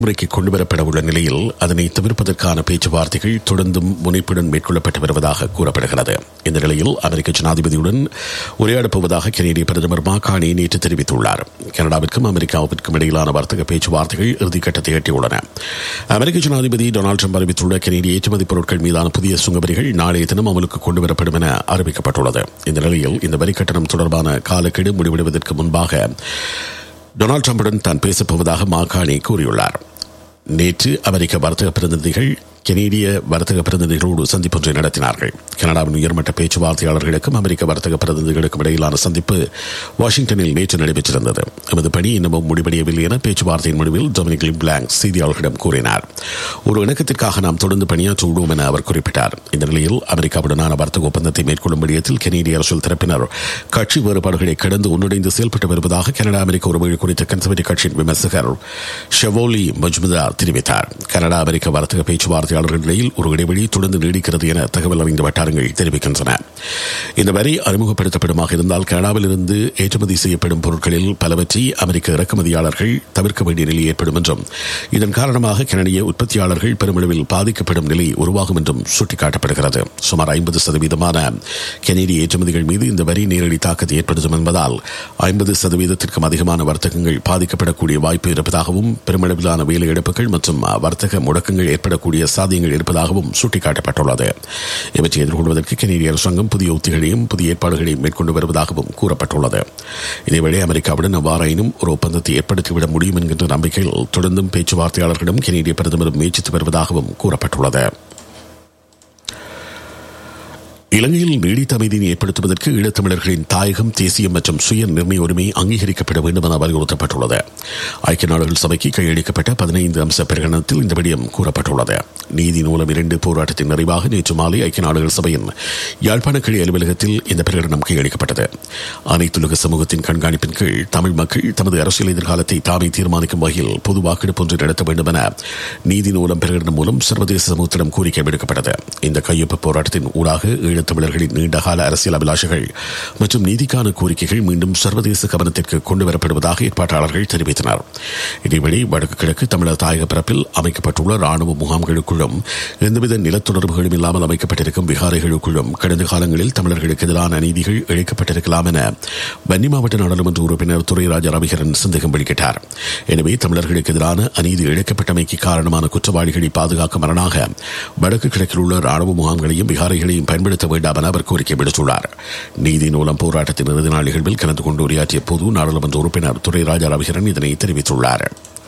முறைக்கு கொண்டுவரப்பட உள்ள நிலையில் அதனை தவிர்ப்பதற்கான பேச்சுவார்த்தைகள் தொடர்ந்தும் முனைப்புடன் மேற்கொள்ளப்பட்டு வருவதாக கூறப்படுகிறது. இந்த நிலையில் அமெரிக்க ஜனாதிபதியுடன் உரையாடப் போவதாக கனேடிய பிரதமர் மாகாணி நேற்று தெரிவித்துள்ளார். கனடாவிற்கும் அமெரிக்காவிற்கும் இடையிலான வர்த்தக பேச்சுவார்த்தைகள் இறுதிக்கட்டத்தை எட்டியுள்ளன. அமெரிக்க ஜனாதிபதி டொனால்டு ட்ரம்ப் அறிவித்துள்ள கனேடிய ஏற்றுமதி பொருட்கள் மீதான புதிய சுங்கவரிகள் நாளைய தினம் அமலுக்கு கொண்டுவரப்படும் என அறிவிக்கப்பட்டுள்ளது. இந்த நிலையில் இந்த வரி கட்டணம் தொடர்பான காலக்கெடு முடிவடைவதற்கு முன்பாக டொனால்டு ட்ரம்புடன் தான் பேசப்போவதாக மாகாணி கூறியுள்ளார். நேற்று அமெரிக்க வர்த்தக பிரதிநிதிகள் கனேடிய வர்த்தக பிரதிநிதிகளோடு சந்திப்பொன்றை நடத்தினார்கள். கனடாவின் உயர்மட்ட பேச்சுவார்த்தையாளர்களுக்கும் அமெரிக்க வர்த்தக பிரதிநிதிகளுக்கும் இடையிலான சந்திப்பு வாஷிங்டனில் நேற்று நடைபெற்றிருந்தது. எமது பணி இன்னமும் முடிவடையவில்லை என பேச்சுவார்த்தையின் முடிவில் டொமினிக் பிளாங்க் செய்தியாளர்களிடம் கூறினார். ஒரு இணக்கத்திற்காக நாம் தொடர்ந்து பணியாற்ற விடுவோம் என அவர் குறிப்பிட்டார். இந்த நிலையில் அமெரிக்காவுடனான வர்த்தக ஒப்பந்தத்தை மேற்கொள்ளும் விடயத்தில் கனேடிய அரசியல் தரப்பினர் கட்சி வேறுபாடுகளை கடந்து ஒன்றிணைந்து செயல்பட்டு வருவதாக கனடா அமெரிக்க உறவுகள் குறித்த கன்சர்வேட்டிவ் கட்சியின் விமர்சகர் ஷெவோலி மஜ்முதார் தெரிவித்தார். கனடா அமெரிக்க வர்த்தக பேச்சுவார்த்தை இடையில் ஒரு இடைவெளி தொடர்ந்து நீடிக்கிறது என தகவல் அறிந்த வட்டாரங்கள் தெரிவிக்கின்றன. இந்த வரி அறிமுகப்படுத்தப்படுமாக இருந்தால் கனடாவில் இருந்து ஏற்றுமதி செய்யப்படும் பொருட்களில் பலவற்றை அமெரிக்க இறக்குமதியாளர்கள் தவிர்க்க வேண்டிய நிலை ஏற்படும் என்றும் இதன் காரணமாக கனடிய உற்பத்தியாளர்கள் பெருமளவில் பாதிக்கப்படும் நிலை உருவாகும் என்றும் சுட்டிக்காட்டப்படுகிறது. சுமார் 50% கனேடிய ஏற்றுமதிகள் மீது இந்த வரி நேரடி தாக்கத்தை ஏற்படுத்தும் என்பதால் 50%க்கும் அதிகமான வர்த்தகங்கள் பாதிக்கப்படக்கூடிய வாய்ப்பு இருப்பதாகவும் பெருமளவிலான வேலை இழப்புகள் மற்றும் வர்த்தக முடக்கங்கள் ஏற்படக்கூடிய சாத்தியங்கள் இருப்பதாகவும் சுட்டிக்காட்டப்பட்டுள்ளது. இவற்றை எதிர்கொள்வதற்கு கனேடிய அரசாங்கம் புதிய உத்திகளையும் புதிய ஏற்பாடுகளையும் மேற்கொண்டு வருவதாகவும் கூறப்பட்டுள்ளது. இதேவேளை அமெரிக்காவுடன் அவ்வாறாயினும் ஒரு ஒப்பந்தத்தை ஏற்படுத்திவிட முடியும் என்கின்ற நம்பிக்கையில் தொடர்ந்தும் பேச்சுவார்த்தையாளர்களிடம் கனேடிய பிரதமரும் முயற்சித்து வருவதாகவும் கூறப்பட்டுள்ளது. இலங்கையில் நீடித்த அமைதியை ஏற்படுத்துவதற்கு ஈழத்தமிழர்களின் தாயகம், தேசியம் மற்றும் சுய நிர்ணய உரிமை அங்கீகரிக்கப்பட வேண்டும் என வலியுறுத்தப்பட்டுள்ளது. ஐக்கிய நாடுகள் சபைக்கு கையளிக்கப்பட்ட 15 அம்ச பிரகடனத்தில் இந்த விடயம் கூறப்பட்டுள்ளது. நீதி நூலம் 2 போராட்டத்தின் நிறைவாக நேற்று மாலை ஐக்கிய நாடுகள் சபையின் யாழ்ப்பாண கிளை அலுவலகத்தில் இந்த பிரகடனம் கையளிக்கப்பட்டது. அனைத்துலக சமூகத்தின் கண்காணிப்பின் கீழ் தமிழ் மக்கள் தமது அரசியல் எதிர்காலத்தை தாமே தீர்மானிக்கும் வகையில் பொது வாக்கெடுப்பு ஒன்று நடத்த வேண்டும் என நீதி நூலம் பிரகடனம் மூலம் சர்வதேச சமூகத்திடம் கோரிக்கை விடுக்கப்பட்டது. இந்த கையொப்பு போராட்டத்தின் ஊடாக தமிழர்களின் நீண்டகால அரசியல் அபிலாஷைகள் மற்றும் நீதிக்கான கோரிக்கைகள் மீண்டும் சர்வதேச கவனத்திற்கு கொண்டுவரப்படுவதாக ஏற்பாட்டாளர்கள் தெரிவித்தனர். இதேவேளை வடக்கு கிழக்கு தமிழர் தாயக பரப்பில் அமைக்கப்பட்டுள்ள ராணுவ முகாம்களுக்குள்ளும் எந்தவித நிலத்தொடர்புகளும் இல்லாமல் அமைக்கப்பட்டிருக்கும் விகாரைகளுக்குள்ளும் கடந்த காலங்களில் தமிழர்களுக்கு எதிரான அநீதிகள் இழைக்கப்பட்டிருக்கலாம் என வன்னி மாவட்ட நாடாளுமன்ற உறுப்பினர் துரைராஜா ரவிகரன் சந்தேகம் வெளியிட்டார். எனவே தமிழர்களுக்கு எதிரான அநீதி இழைக்கப்பட்டமைக்கு காரணமான குற்றவாளிகளை பாதுகாக்கும் அரணாக வடக்கு கிழக்கில் உள்ள ராணுவ முகாம்களையும் விகாரைகளையும் பயன்படுத்த வேண்டாம் என அவர் கோரிக்கை விடுத்துள்ளார். நீதி நூலம் போராட்டத்தின் இறுதி நாள் நிகழ்வில் கலந்து கொண்டு உரையாற்றிய போது நாடாளுமன்ற உறுப்பினர் துரைராஜா ரவிகரன் இதனை தெரிவித்துள்ளார்.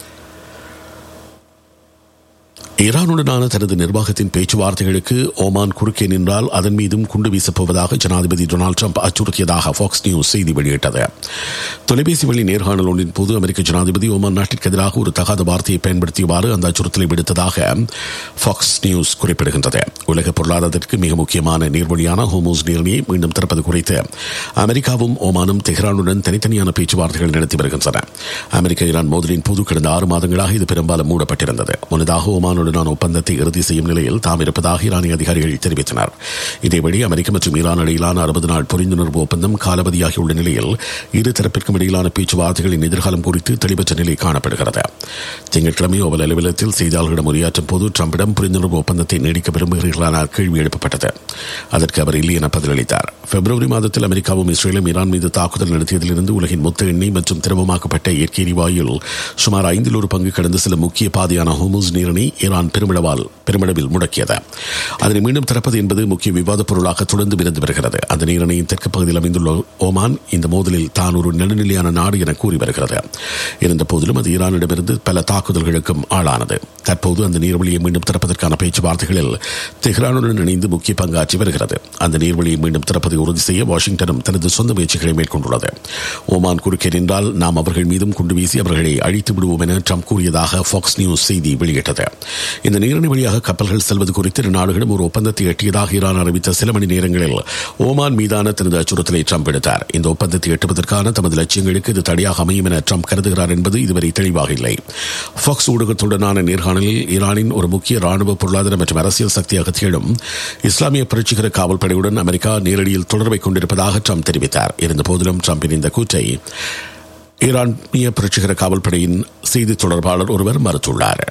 ஈரானுடனான தனது நிர்வாகத்தின் பேச்சுவார்த்தைகளுக்கு ஓமான் குறுக்கே நின்றால் அதன் மீதும் குண்டு வீசப்போவதாக ஜனாதிபதி டொனால்டு ட்ரம்ப் அச்சுறுத்தியதாக ஃபாக்ஸ் நியூஸ் செய்தி வெளியிட்டது. தொலைபேசி வழி நேர்காணல் ஒன்றின் போது அமெரிக்க ஜனாதிபதி ஓமான் நாட்டிற்கு எதிராக ஒரு தகாத வார்த்தையை பயன்படுத்தியவாறு அந்த அச்சுறுத்தலை விடுத்ததாக ஃபாக்ஸ் நியூஸ் குறிப்பிடுகின்றது. உலக பொருளாதாரத்திற்கு மிக முக்கியமான நீர்வழியான ஹோமோஸ் நீரிணையை மீண்டும் திறப்பது குறித்து அமெரிக்காவும் ஓமானும் தெஹ்ரானுடன் தனித்தனியான பேச்சுவார்த்தைகள் நடத்தி வருகின்றன. அமெரிக்க ஈரான் மோதலின் போது கடந்த 6 மாதங்களாக இது பெரும்பாலும் மூடப்பட்டிருந்தது. முன்னதாக ஓமானுடன் ஒப்பந்தத்தை இறுதி செய்யும் நிலையில் தாம் இருப்பதாக ஈரானிய அதிகாரிகள் தெரிவித்தனர். இதேவழி அமெரிக்க மற்றும் ஈரான் இடையிலான 60 நாள் புரிந்துணர்வு ஒப்பந்தம் காலபதியாகியுள்ள நிலையில் இரு தரப்பிற்கும் இடையிலான பேச்சுவார்த்தைகளின் எதிர்காலம் குறித்து தெளிவற்ற நிலை காணப்படுகிறது. திங்கட்கிழமை ஓவல் அலுவலகத்தில் செய்தியாளர்களிடம் உரையாற்றும் போது ட்ரம்பிடம் புரிந்துணர்வு ஒப்பந்தத்தை நீடிக்க விரும்புகிறீர்களான கேள்வி எழுப்பப்பட்டது. அதற்கு அவர் இல்லை என பதிலளித்தார். பிப்ரவரி மாதத்தில் அமெரிக்காவும் இஸ்ரேலும் ஈரான் மீது தாக்குதல் நடத்தியதிலிருந்து உலகின் மொத்த எண்ணெய் மற்றும் திரவமாக்கப்பட்ட இயற்கை எரிவாயுவில் சுமார் 1/5 பங்கு கடந்த சில முக்கிய பாதையான ஹோமோஸ் நீரிணை ஈரான் பெருமளவில் முடக்கியது. அதனை மீண்டும் திறப்பது என்பது முக்கிய விவாத பொருளாக தொடர்ந்து இருந்து வருகிறது. அந்த நீரிணையின் தெற்கு பகுதியில் அமைந்துள்ள ஓமான் இந்த மோதலில் தான் ஒரு நடுநிலையான நாடு என கூறி வருகிறது. இருந்த போதிலும் அது ஈரானிடமிருந்து பல தாக்குதல்களுக்கும் ஆளானது. தற்போது அந்த நீர்வழியை மீண்டும் திறப்பதற்கான பேச்சுவார்த்தைகளில் தெஹ்ரானுடன் இணைந்து முக்கிய பங்காற்றி வருகிறது. அந்த நீர்வழியை மீண்டும் திறப்பதை உறுதி செய்ய வாஷிங்டனும் தனது சொந்த முயற்சிகளை மேற்கொண்டுள்ளது. ஓமான் குறுக்கே நின்றால் நாம் அவர்கள் மீதும் குண்டு வீசி அவர்களை அழித்து விடுவோம் என ட்ரம்ப் கூறியதாக ஃபாக்ஸ் நியூஸ் செய்தி வெளியிட்டது. இந்த நீரிணை வழியாக கப்பல்கள் செல்வது குறித்து இரு நாடுகளும் ஒரு ஒப்பந்தத்தை எட்டியதாக ஈரான் அறிவித்த சில மணி நேரங்களில் ஓமான் மீதான தனது அச்சுறுத்தலை ட்ரம்ப் எடுத்தார். இந்த ஒப்பந்தத்தை எட்டுவதற்கான தமது லட்சியங்களுக்கு இது தடையாக அமையும் என ட்ரம்ப் கருதுகிறார் என்பது இதுவரை தெளிவாக இல்லை. ஃபாக்ஸ் ஊடகத்துடனான நேர்காணலில் ஈரானின் ஒரு முக்கிய ராணுவ பொருளாதார மற்றும் அரசியல் சக்தியாக திகழும் இஸ்லாமிய புரட்சிகர காவல்படையுடன் அமெரிக்கா நேரடியில் தொடர்பை கொண்டிருப்பதாக ட்ரம்ப் தெரிவித்தார். இருந்தபோதிலும் ட்ரம்பின் இந்த கூற்றை ஈரானிய புரட்சிகர காவல்படையின் செய்தி தொடர்பாளர் ஒருவர் மறுத்துள்ளார்.